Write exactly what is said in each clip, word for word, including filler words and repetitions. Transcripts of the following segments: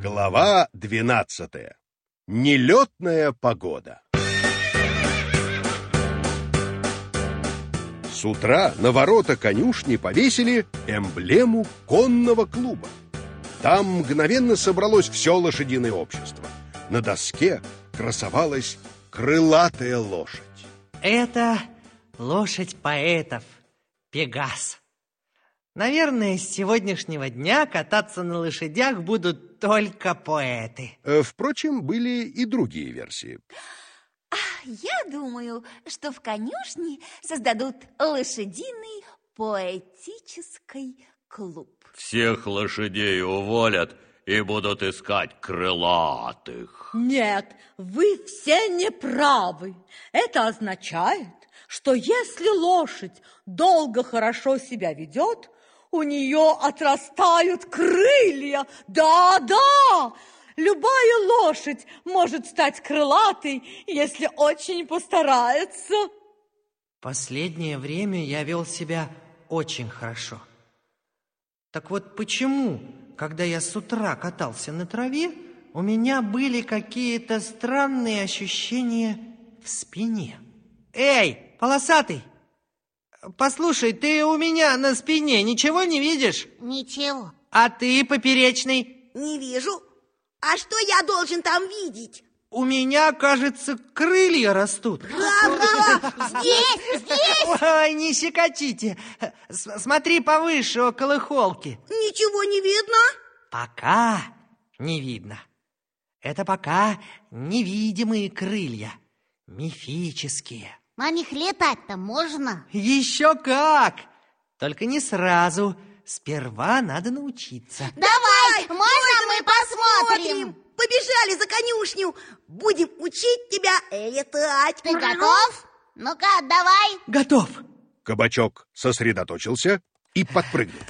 Глава двенадцатая. Нелетная погода. С утра на ворота конюшни повесили эмблему конного клуба. Там мгновенно собралось все лошадиное общество. На доске красовалась крылатая лошадь. Это лошадь поэтов, Пегас. Наверное, с сегодняшнего дня кататься на лошадях будут только поэты. Впрочем, были и другие версии. Я думаю, что в конюшне создадут лошадиный поэтический клуб. Всех лошадей уволят и будут искать крылатых. Нет, вы все неправы. Это означает, что если лошадь долго хорошо себя ведет, у нее отрастают крылья. Да-да, любая лошадь может стать крылатой, если очень постарается. Последнее время я вел себя очень хорошо. Так вот почему, когда я с утра катался на траве, у меня были какие-то странные ощущения в спине? Эй, полосатый! Послушай, ты у меня на спине ничего не видишь? Ничего. А ты, поперечный? Не вижу. А что я должен там видеть? У меня, кажется, крылья растут. Правда? Здесь, здесь? Ой, не щекочите. С- Смотри повыше, около холки. Ничего не видно? Пока не видно. Это пока невидимые крылья, мифические. На них летать-то можно? Еще как! Только не сразу. Сперва надо научиться. Давай, можно мы посмотрим? Побежали за конюшню. Будем учить тебя летать. Ты готов? Ну-ка, давай. Готов. Кабачок сосредоточился и подпрыгнул.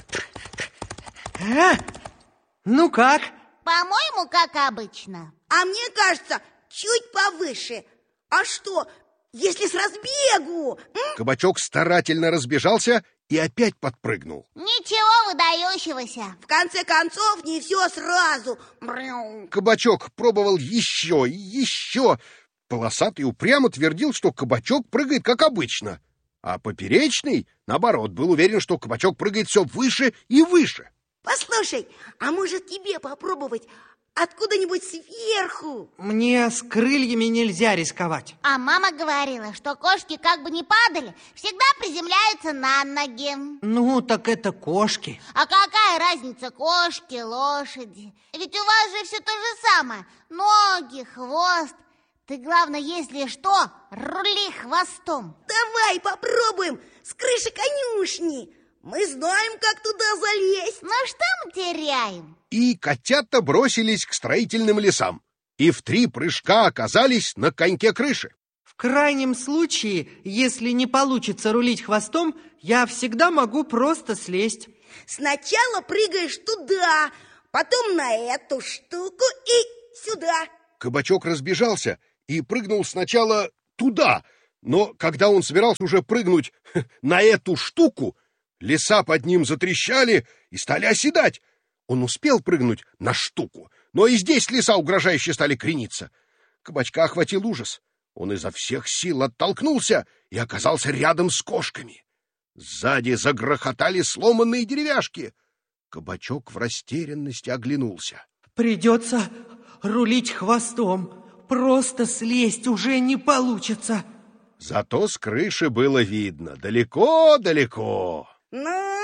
А? Ну как? По-моему, как обычно. А мне кажется, чуть повыше. А что, если с разбегу? М? Кабачок старательно разбежался и опять подпрыгнул. Ничего выдающегося. В конце концов, не все сразу. Кабачок пробовал еще и еще. Полосатый упрямо твердил, что Кабачок прыгает как обычно. А поперечный, наоборот, был уверен, что Кабачок прыгает все выше и выше. Послушай, а может тебе попробовать откуда-нибудь сверху? Мне с крыльями нельзя рисковать. А мама говорила, что кошки как бы не падали, всегда приземляются на ноги. Ну, так это кошки. А какая разница кошки, лошади? Ведь у вас же все то же самое. Ноги, хвост. Ты, главное, если что, рули хвостом. Давай попробуем с крыши конюшни. Мы знаем, как туда залезть. Ну что мы теряем? И котята бросились к строительным лесам. И в три прыжка оказались на коньке крыши. В крайнем случае, если не получится рулить хвостом, я всегда могу просто слезть. Сначала прыгаешь туда, потом на эту штуку и сюда. Кабачок разбежался и прыгнул сначала туда. Но когда он собирался уже прыгнуть на эту штуку, леса под ним затрещали и стали оседать. Он успел прыгнуть на штуку, но и здесь леса угрожающе стали крениться. Кабачка охватил ужас. Он изо всех сил оттолкнулся и оказался рядом с кошками. Сзади загрохотали сломанные деревяшки. Кабачок в растерянности оглянулся. Придется рулить хвостом. Просто слезть уже не получится. Зато с крыши было видно далеко-далеко. Ну,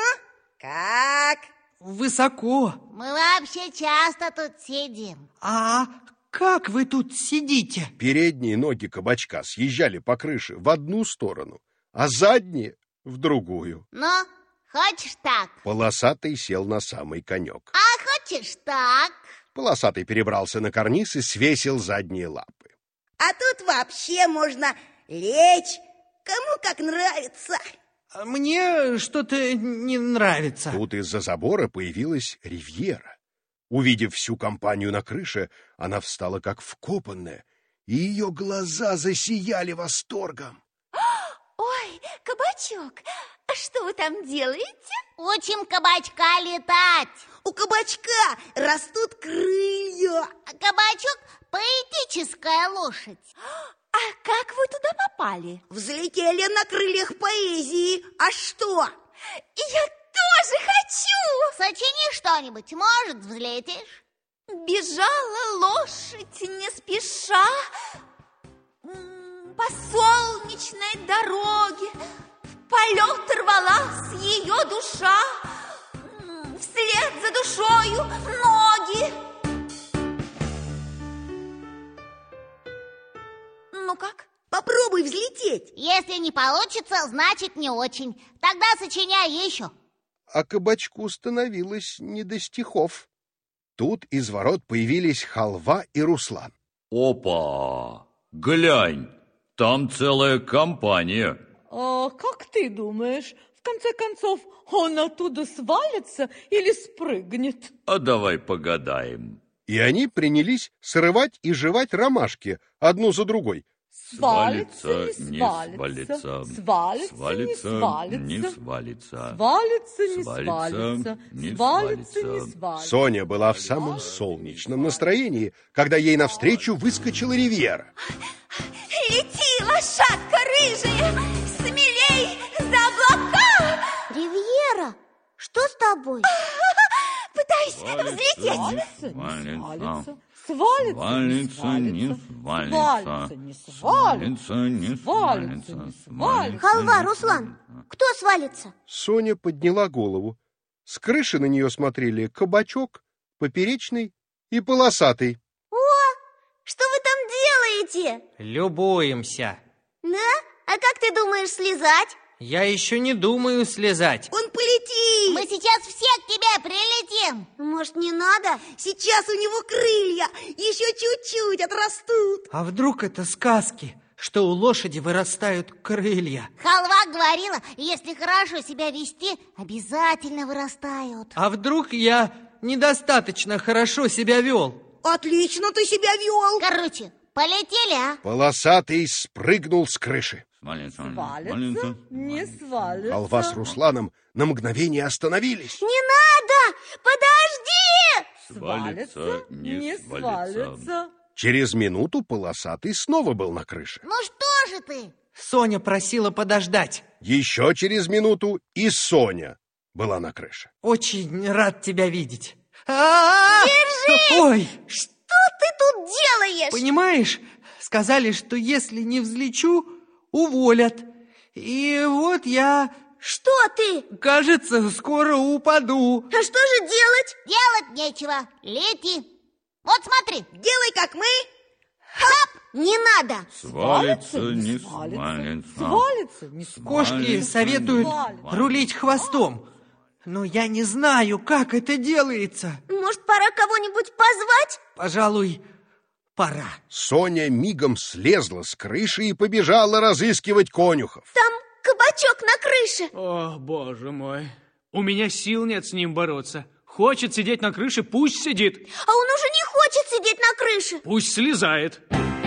как? Высоко. Мы вообще часто тут сидим. А как вы тут сидите? Передние ноги Кабачка съезжали по крыше в одну сторону, а задние — в другую. Ну, хочешь так? Полосатый сел на самый конек. А хочешь так? Полосатый перебрался на карниз и свесил задние лапы. А тут вообще можно лечь, кому как нравится. Мне что-то не нравится. Тут из-за забора появилась Ривьера. Увидев всю компанию на крыше, она встала как вкопанная, и ее глаза засияли восторгом. Ой, Кабачок, что вы там делаете? Учим Кабачка летать. У Кабачка растут крылья. я. Кабачок – поэтическая лошадь. А как вы туда попали? Взлетели на крыльях поэзии. А что? Я тоже хочу! Сочини что-нибудь, может, взлетишь? Бежала лошадь не спеша по солнечной дороге, в полет рвалась ее душа, вслед за душою ноги. Ну как? Попробуй взлететь. Если не получится, значит не очень. Тогда сочиняй еще. А кабачку становилось не до стихов. Тут из ворот появились Халва и Руслан. Опа! Глянь, там целая компания. А как ты думаешь, в конце концов, он оттуда свалится или спрыгнет? А давай погадаем. И они принялись срывать и жевать ромашки одну за другой. Свалится, не не свалится, свалится, свалится, не свалится, свалится, не свалится, свалится, не свалится, не свалится, не свалится. свалится. Соня была в самом солнечном настроении, когда ей навстречу выскочила Ривьера. Лети, лошадка рыжая, смелей за облака! Ривьера, что с тобой? Пытаюсь Свалится, взлететь. Свалится, свалится, свалится, не свалится, свалится, не свалится, свалится, не свалится, свалится, не свалится. свалится. Халва, Руслан, кто свалится? Соня подняла голову. С крыши на нее смотрели кабачок, поперечный и полосатый. Что вы там делаете? Любуемся. Да? А как ты думаешь слезать? Я еще не думаю слезать. Он полетит! Мы сейчас все к тебе прилетим! Может, не надо? Сейчас у него крылья еще чуть-чуть отрастут. А вдруг это сказки, что у лошади вырастают крылья? Халва говорила, если хорошо себя вести, обязательно вырастают. А вдруг я недостаточно хорошо себя вел? Отлично ты себя вел! Короче, полетели, а? Полосатый спрыгнул с крыши. Свалится, Свалится, не свалится. Халва с Русланом на мгновение остановились. Не надо! Подожди! Свалится, не свалится. Через минуту полосатый снова был на крыше. Ну что же ты? Соня просила подождать. Еще через минуту и Соня была на крыше. Очень рад тебя видеть. Держи! Ой, Что ты тут делаешь? понимаешь, сказали, что если не взлечу, уволят. И вот я, Что ты? кажется, скоро упаду. А что же делать? Делать нечего. Лети. Вот смотри. Делай, как мы. Хоп! Не надо. Свалится, не свалится, свалится. свалится, не Кошки Свалится, советуют не свалится. рулить хвостом. Но я не знаю, как это делается. Может, пора кого-нибудь позвать? Пожалуй, пора. Соня мигом слезла с крыши и побежала разыскивать конюхов. Там кабачок на крыше. О, боже мой. У меня сил нет с ним бороться. Хочет сидеть на крыше, пусть сидит. А он уже не хочет сидеть на крыше. Пусть слезает.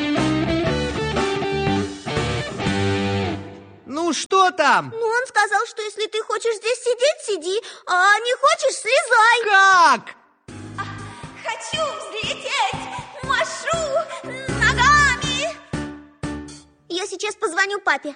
Ну что там? Ну, он сказал, что если ты хочешь здесь сидеть, сиди, а не хочешь, слезай. Как? Хочу взлететь, машу ногами. Я сейчас позвоню папе.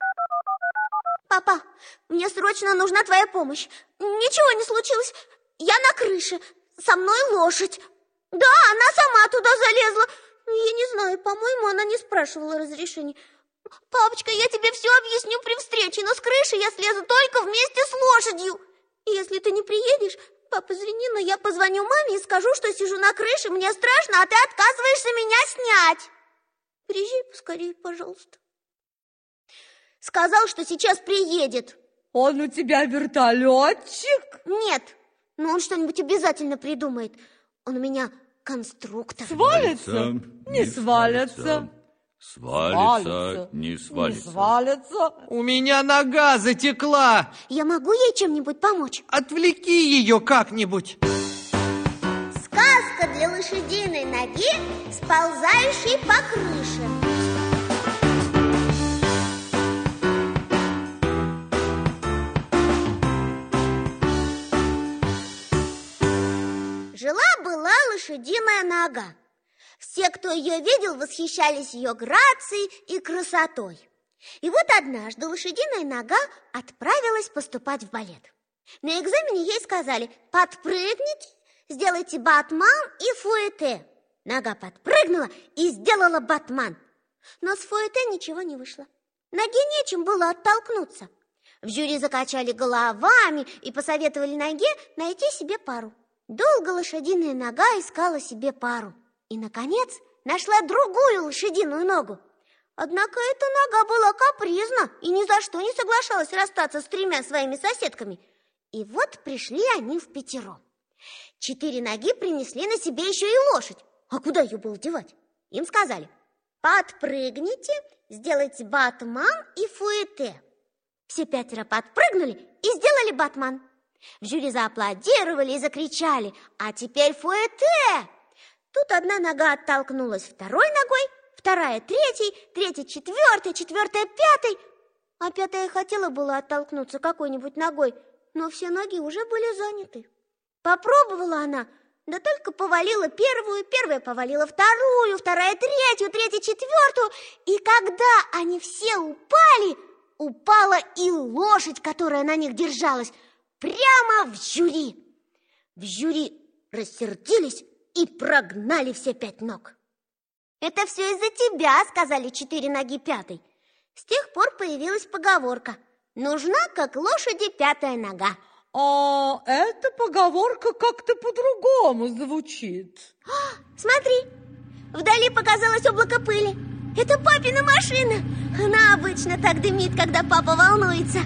Папа, мне срочно нужна твоя помощь. Ничего не случилось. Я на крыше. Со мной лошадь. Да, она сама туда залезла. Я не знаю, по-моему, она не спрашивала разрешения. Папочка, я тебе все объясню при встрече, но с крыши я слезу только вместе с лошадью. И если ты не приедешь, папа, извини, но я позвоню маме и скажу, что сижу на крыше, мне страшно, а ты отказываешься меня снять. Приезжай поскорее, пожалуйста. Сказал, что сейчас приедет. Он у тебя вертолетчик? Нет, но он что-нибудь обязательно придумает. Он у меня конструктор. Свалится, не свалится. Свалится, не Не свалится. свалится. У меня нога затекла. Я могу ей чем-нибудь помочь? Отвлеки ее как-нибудь. Сказка для лошадиной ноги, сползающей по крыше. Жила-была была лошадиная нога. Все, кто ее видел, восхищались ее грацией и красотой. И вот однажды лошадиная нога отправилась поступать в балет. На экзамене ей сказали: подпрыгните, сделайте батман и фуэте. Нога подпрыгнула и сделала батман. Но с фуэте ничего не вышло. Ноге нечем было оттолкнуться. В жюри закачали головами и посоветовали ноге найти себе пару. Долго лошадиная нога искала себе пару. И, наконец, нашла другую лошадиную ногу. Однако эта нога была капризна и ни за что не соглашалась расстаться с тремя своими соседками. И вот пришли они впятером. Четыре ноги принесли на себе еще и лошадь. А куда ее было девать? Им сказали: подпрыгните, сделайте батман и фуэте. Все пятеро подпрыгнули и сделали батман. В жюри зааплодировали и закричали: а теперь фуэте! Тут одна нога оттолкнулась второй ногой, вторая третьей, третья четвертой, четвертая пятой. А пятая хотела было оттолкнуться какой-нибудь ногой, но все ноги уже были заняты. Попробовала она, да только повалила первую, первая повалила вторую, вторая третью, третья четвертую. И когда они все упали, упала и лошадь, которая на них держалась, прямо в жюри. В жюри рассердились и прогнали все пять ног. «Это все из-за тебя», — сказали четыре ноги пятой. С тех пор появилась поговорка: нужна, как лошади, пятая нога. А эта поговорка как-то по-другому звучит. О, смотри, вдали показалось облако пыли. Это папина машина. Она обычно так дымит, когда папа волнуется.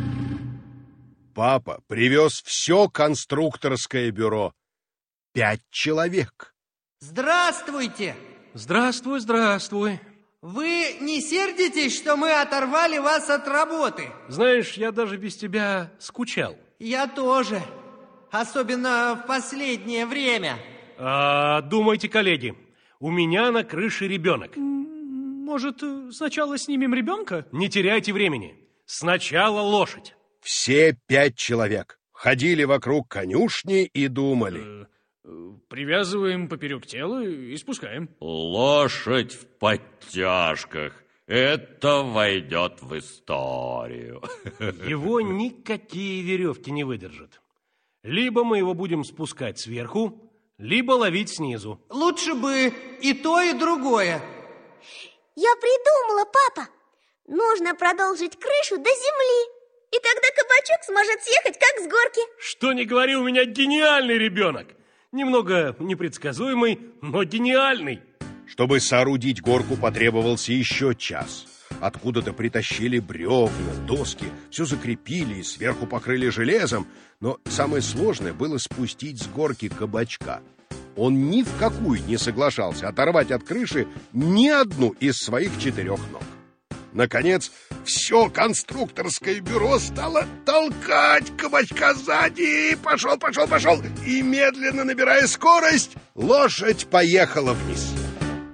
Папа привез все конструкторское бюро. Пять человек. Здравствуйте! Здравствуй, здравствуй. Вы не сердитесь, что мы оторвали вас от работы? Знаешь, я даже без тебя скучал. Я тоже. Особенно в последнее время. А, думайте, коллеги, у меня на крыше ребенок. Может, сначала снимем ребенка? Не теряйте времени. Сначала лошадь. Все пять человек ходили вокруг конюшни и думали. Привязываем поперек тела и спускаем. Лошадь в подтяжках. Это войдет в историю. Его никакие веревки не выдержат. Либо мы его будем спускать сверху, либо ловить снизу. Лучше бы и то, и другое. Я придумала, папа. Нужно продолжить крышу до земли. И тогда кабачок сможет съехать, как с горки. Что ни говори, у меня гениальный ребенок. Немного непредсказуемый, но гениальный. Чтобы соорудить горку, потребовался еще час. Откуда-то притащили бревна, доски, все закрепили и сверху покрыли железом. Но самое сложное было спустить с горки кабачка. Он ни в какую не соглашался оторвать от крыши ни одну из своих четырех ног. Наконец, все конструкторское бюро стало толкать кабачка сзади. Пошел, пошел, пошел. И медленно, набирая скорость, лошадь поехала вниз.